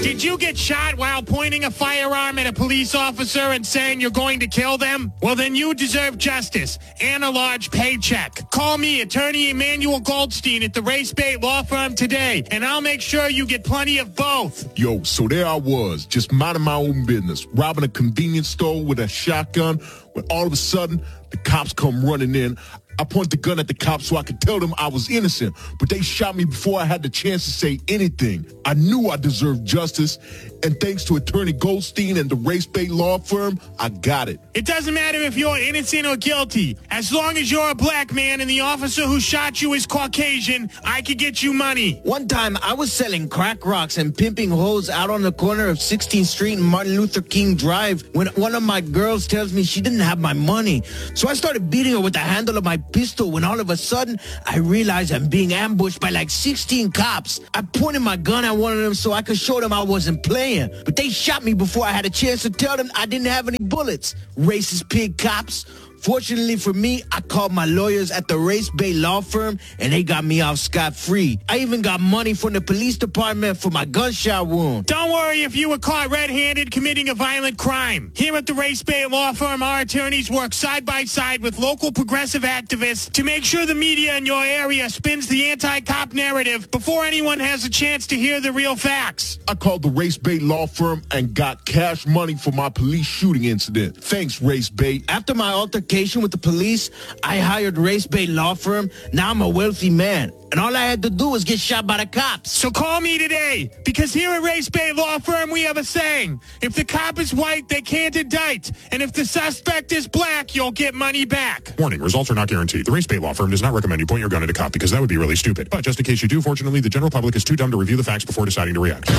Did you get shot while pointing a firearm at a police officer and saying you're going to kill them? Well, then you deserve justice and a large paycheck. Call me, attorney Emmanuel Goldstein at the Race Bait Law Firm today, and I'll make sure you get plenty of both. Yo, so there I was, just minding my own business, robbing a convenience store with a shotgun, when all of a sudden, the cops come running in. I point the gun at the cops so I could tell them I was innocent, but they shot me before I had the chance to say anything. I knew I deserved justice, and thanks to Attorney Goldstein and the Race Bait Law Firm, I got it. It doesn't matter if you're innocent or guilty. As long as you're a black man and the officer who shot you is Caucasian, I could get you money. One time, I was selling crack rocks and pimping hoes out on the corner of 16th Street and Martin Luther King Drive when one of my girls tells me she didn't have my money. So I started beating her with the handle of my pistol when all of a sudden, I realized I'm being ambushed by like 16 cops. I pointed my gun at one of them so I could show them I wasn't playing. But they shot me before I had a chance to tell them I didn't have any bullets. Racist pig cops. Fortunately for me, I called my lawyers at the Race Bait Law Firm, and they got me off scot-free. I even got money from the police department for my gunshot wound. Don't worry if you were caught red-handed committing a violent crime. Here at the Race Bait Law Firm, our attorneys work side by side with local progressive activists to make sure the media in your area spins the anti-cop narrative before anyone has a chance to hear the real facts. I called the Race Bait Law Firm and got cash money for my police shooting incident. Thanks, Race Bait. After my altercation with the police, I hired Race Bait Law Firm. Now I'm a wealthy man, and all I had to do was get shot by the cops. So call me today, because here at Race Bait Law Firm, we have a saying. If the cop is white, they can't indict. And if the suspect is black, you'll get money back. Warning, results are not guaranteed. The Race Bait Law Firm does not recommend you point your gun at a cop because that would be really stupid. But just in case you do, fortunately, the general public is too dumb to review the facts before deciding to react.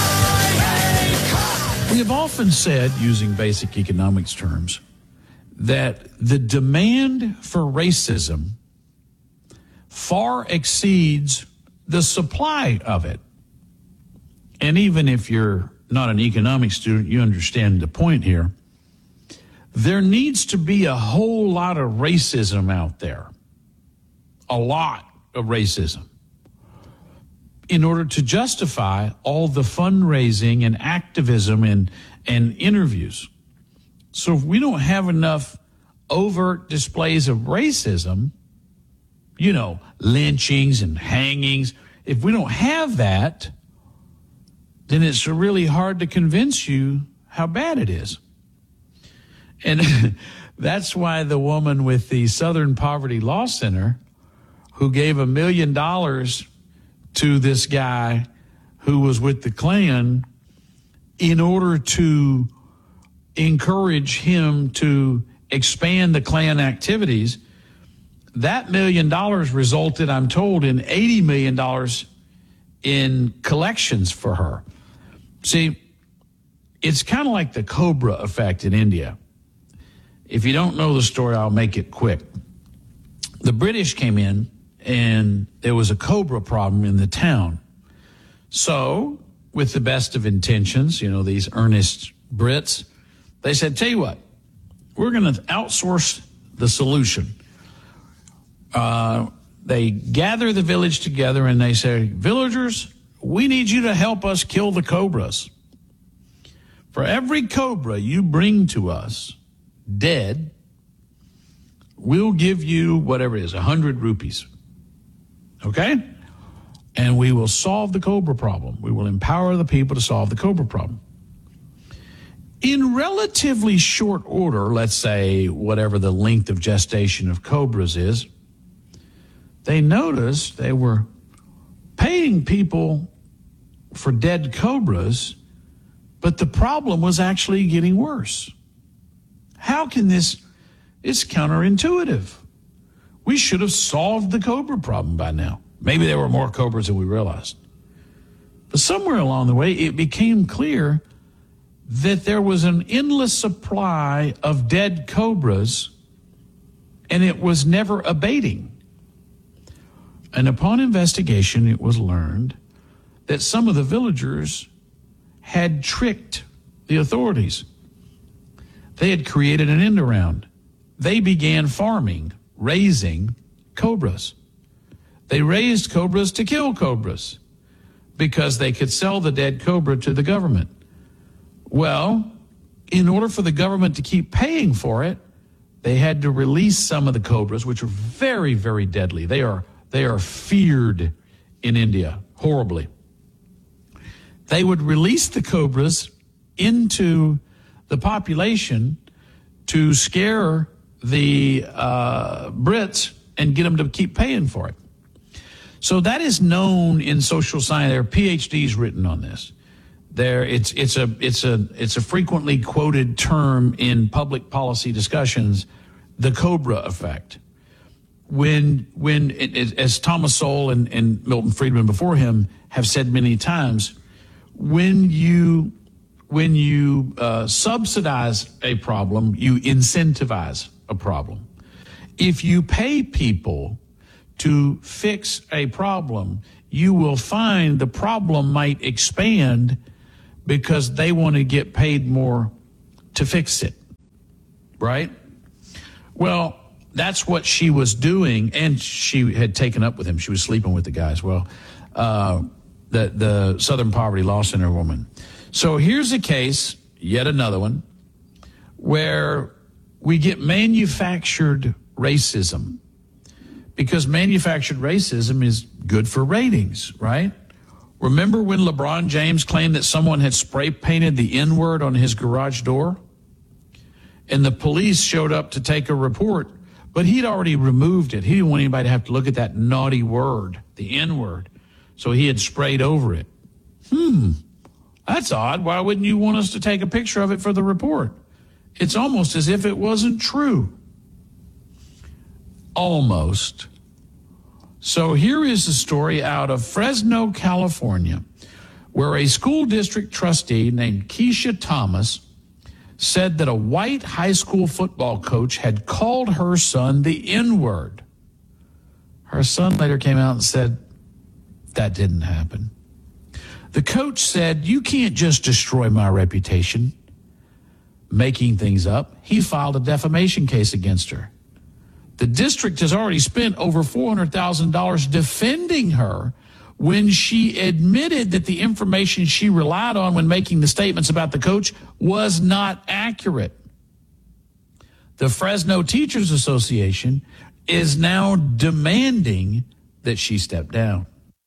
We have often said, using basic economics terms, that the demand for racism far exceeds the supply of it. And even if you're not an economics student, you understand the point here. There needs to be a whole lot of racism out there. A lot of racism. In order to justify all the fundraising and activism and interviews. So if we don't have enough overt displays of racism, you know, lynchings and hangings, if we don't have that, then it's really hard to convince you how bad it is. And that's why the woman with the Southern Poverty Law Center, who gave $1 million to this guy who was with the Klan in order to encourage him to expand the Klan activities, that $1 million resulted, I'm told, in $80 million in collections for her. See, it's kind of like the Cobra effect in India. If you don't know the story, I'll make it quick. The British came in, and there was a Cobra problem in the town. So, with the best of intentions, you know, these earnest Brits, they said, tell you what, we're going to outsource the solution. They gather the village together and they say, villagers, we need you to help us kill the cobras. For every cobra you bring to us dead, we'll give you whatever it is, 100 rupees. Okay? And we will solve the cobra problem. We will empower the people to solve the cobra problem. In relatively short order, let's say whatever the length of gestation of cobras is, they noticed they were paying people for dead cobras, but the problem was actually getting worse. How can this? It's counterintuitive. We should have solved the cobra problem by now. Maybe there were more cobras than we realized. But somewhere along the way, it became clear that there was an endless supply of dead cobras, and it was never abating. And upon investigation, it was learned that some of the villagers had tricked the authorities. They had created an end around. They began farming, raising cobras. They raised cobras to kill cobras. because they could sell the dead cobra to the government. Well, in order for the government to keep paying for it, they had to release some of the cobras, which are very, very deadly. They are feared in India horribly. They would release the cobras into the population to scare the Brits and get them to keep paying for it. So that is known in social science. There are PhDs written on this. It's a frequently quoted term in public policy discussions, the Cobra effect. As Thomas Sowell and Milton Friedman before him have said many times, when you subsidize a problem, you incentivize a problem. If you pay people to fix a problem, you will find the problem might expand because they want to get paid more to fix it, right? Well, that's what she was doing, and she had taken up with him. She was sleeping with the guy as well, the Southern Poverty Law Center woman. So here's a case, yet another one, where we get manufactured racism, because manufactured racism is good for ratings, right? Remember when LeBron James claimed that someone had spray painted the N-word on his garage door? And the police showed up to take a report, but he'd already removed it. He didn't want anybody to have to look at that naughty word, the N-word. So he had sprayed over it. That's odd. Why wouldn't you want us to take a picture of it for the report? It's almost as if it wasn't true. Almost. So here is a story out of Fresno, California, where a school district trustee named Keisha Thomas said that a white high school football coach had called her son the N-word. Her son later came out and said that didn't happen. The coach said, "You can't just destroy my reputation making things up." He filed a defamation case against her. The district has already spent over $400,000 defending her when she admitted that the information she relied on when making the statements about the coach was not accurate. The Fresno Teachers Association is now demanding that she step down.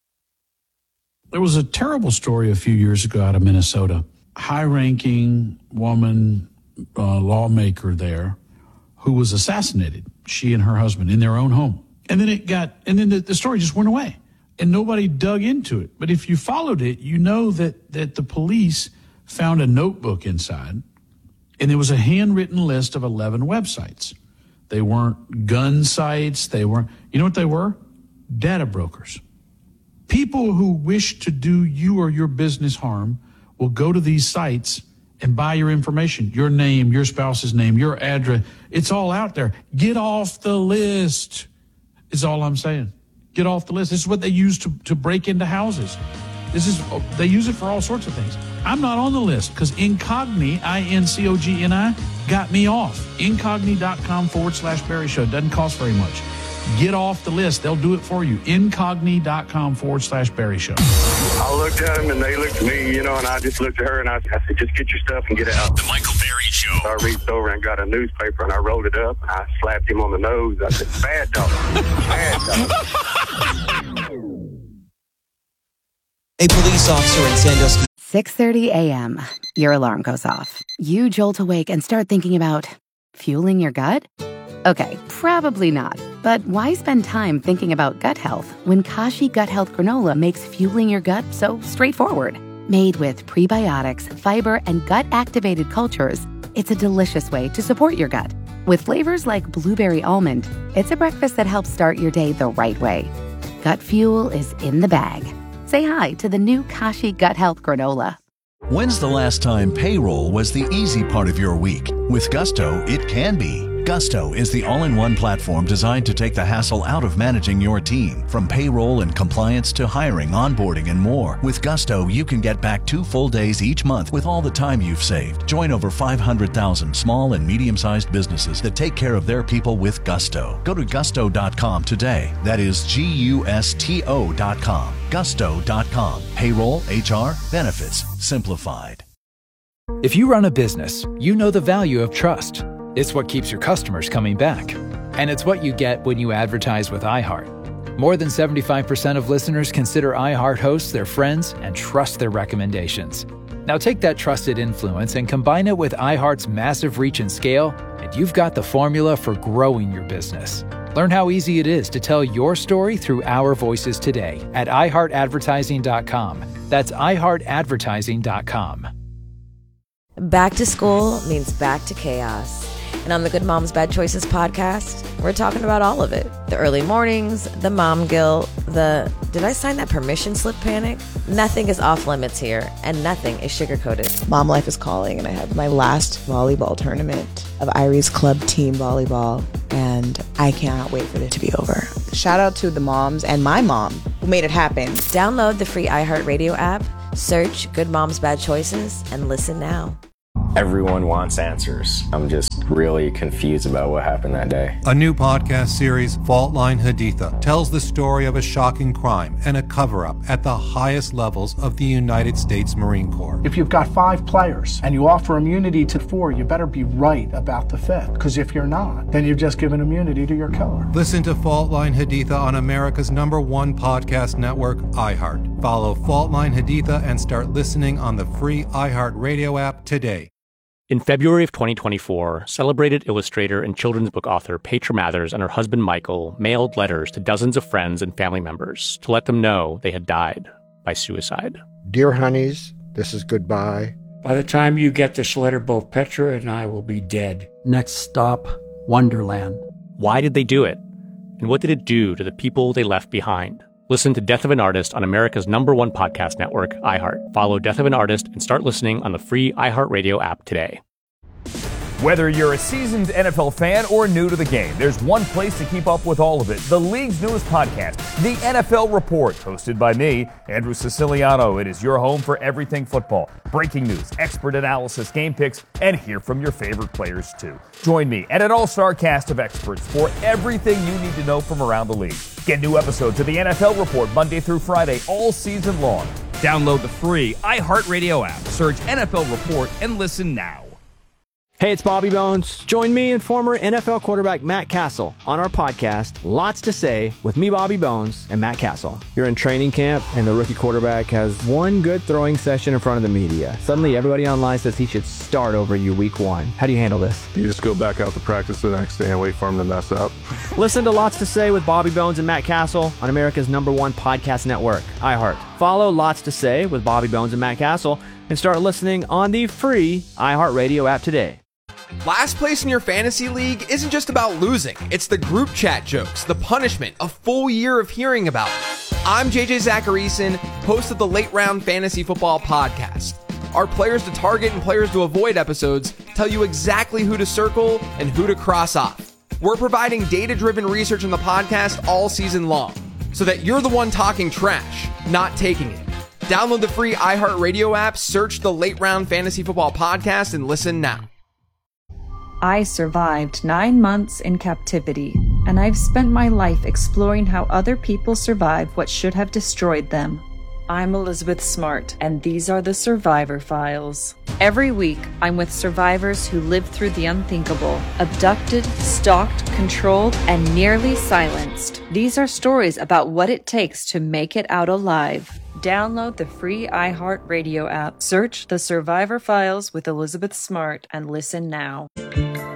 There was a terrible story a few years ago out of Minnesota. High-ranking woman, lawmaker there, who was assassinated, she and her husband, in their own home. And then the story just went away, and nobody dug into it. But if you followed it, you know that the police found a notebook inside, and there was a handwritten list of 11 websites. They weren't gun sites. You know what they were? Data brokers. People who wish to do you or your business harm will go to these sites and buy your information, your name, your spouse's name, your address. It's all out there. Get off the list is all I'm saying. Get off the list. This is what they use to break into houses. They use it for all sorts of things. I'm not on the list because Incogni, INCOGNI, got me off. Incogni.com/Barry Show. Doesn't cost very much. Get off the list. They'll do it for you. Incogni.com/Barry Show. I looked at them and they looked at me, and I just looked at her and I said, just get your stuff and get out. The Michael Barry Show. So I reached over and got a newspaper and I rolled it up. I slapped him on the nose. I said, bad dog. Bad dog. A police officer in Sandusky. 6:30 a.m. Your alarm goes off. You jolt awake and start thinking about fueling your gut? Okay, probably not. But why spend time thinking about gut health when Kashi Gut Health Granola makes fueling your gut so straightforward? Made with prebiotics, fiber, and gut-activated cultures, it's a delicious way to support your gut. With flavors like blueberry almond, it's a breakfast that helps start your day the right way. Gut fuel is in the bag. Say hi to the new Kashi Gut Health Granola. When's the last time payroll was the easy part of your week? With Gusto, it can be. Gusto is the all-in-one platform designed to take the hassle out of managing your team. From payroll and compliance to hiring, onboarding, and more. With Gusto, you can get back 2 full days each month with all the time you've saved. Join over 500,000 small and medium-sized businesses that take care of their people with Gusto. Go to gusto.com today. That is Gusto.com. Gusto.com. Payroll, HR, benefits, simplified. If you run a business, you know the value of trust. It's what keeps your customers coming back. And it's what you get when you advertise with iHeart. More than 75% of listeners consider iHeart hosts their friends and trust their recommendations. Now take that trusted influence and combine it with iHeart's massive reach and scale, and you've got the formula for growing your business. Learn how easy it is to tell your story through our voices today at iHeartAdvertising.com. That's iHeartAdvertising.com. Back to school means back to chaos. And on the Good Moms Bad Choices podcast, we're talking about all of it. The early mornings, the mom guilt, the did I sign that permission slip panic? Nothing is off limits here, and nothing is sugar-coated. Mom life is calling, and I have my last volleyball tournament of Irie's Club team volleyball, and I cannot wait for it to be over. Shout out to the moms and my mom who made it happen. Download the free iHeartRadio app, search Good Moms Bad Choices, and listen now. Everyone wants answers. I'm just really confused about what happened that day. A new podcast series, Fault Line Haditha, tells the story of a shocking crime and a cover-up at the highest levels of the United States Marine Corps. If you've got 5 players and you offer immunity to 4, you better be right about the 5th. Because if you're not, then you've just given immunity to your killer. Listen to Fault Line Haditha on America's #1 podcast network, iHeart. Follow Fault Line Haditha and start listening on the free iHeart Radio app today. In February of 2024, celebrated illustrator and children's book author Petra Mathers and her husband Michael mailed letters to dozens of friends and family members to let them know they had died by suicide. Dear honeys, this is goodbye. By the time you get this letter, both Petra and I will be dead. Next stop, Wonderland. Why did they do it? And what did it do to the people they left behind? Listen to Death of an Artist on America's #1 podcast network, iHeart. Follow Death of an Artist and start listening on the free iHeartRadio app today. Whether you're a seasoned NFL fan or new to the game, there's one place to keep up with all of it. The league's newest podcast, The NFL Report, hosted by me, Andrew Siciliano. It is your home for everything football. Breaking news, expert analysis, game picks, and hear from your favorite players too. Join me and an all-star cast of experts for everything you need to know from around the league. Get new episodes of The NFL Report Monday through Friday all season long. Download the free iHeartRadio app. Search NFL Report and listen now. Hey, it's Bobby Bones. Join me and former NFL quarterback Matt Castle on our podcast, Lots to Say, with me, Bobby Bones, and Matt Castle. You're in training camp, and the rookie quarterback has one good throwing session in front of the media. Suddenly, everybody online says he should start over you week 1. How do you handle this? You just go back out to practice the next day and wait for him to mess up. Listen to Lots to Say with Bobby Bones and Matt Castle on America's #1 podcast network, iHeart. Follow Lots to Say with Bobby Bones and Matt Castle and start listening on the free iHeartRadio app today. Last place in your fantasy league isn't just about losing. It's the group chat jokes, the punishment, a full year of hearing about it. I'm JJ Zacharyson, host of the Late Round Fantasy Football Podcast. Our players to target and players to avoid episodes tell you exactly who to circle and who to cross off. We're providing data-driven research on the podcast all season long, so that you're the one talking trash, not taking it. Download the free iHeartRadio app, search the Late Round Fantasy Football Podcast, and listen now. I survived 9 months in captivity, and I've spent my life exploring how other people survive what should have destroyed them. I'm Elizabeth Smart, and these are the Survivor Files. Every week, I'm with survivors who lived through the unthinkable, abducted, stalked, controlled, and nearly silenced. These are stories about what it takes to make it out alive. Download the free iHeartRadio app, search The Survivor Files with Elizabeth Smart, and listen now.